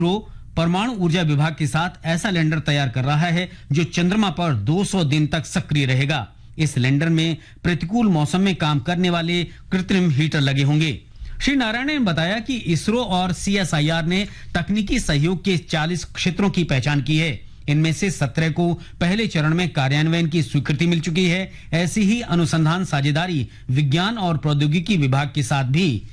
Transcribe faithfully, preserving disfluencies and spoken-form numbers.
इसरो परमाणु ऊर्जा विभाग के साथ ऐसा लैंडर तैयार कर रहा है जो चंद्रमा पर दो सौ दिन तक सक्रिय रहेगा। इस लैंडर में प्रतिकूल मौसम में काम करने वाले कृत्रिम हीटर लगे होंगे। श्री नारायण ने बताया कि इसरो और सी एस आई आर ने तकनीकी सहयोग के चालीस क्षेत्रों की पहचान की है। इनमें से सत्रह को पहले चरण में कार्यान्वयन की स्वीकृति मिल चुकी है। ऐसी ही अनुसंधान साझेदारी विज्ञान और प्रौद्योगिकी विभाग के साथ भी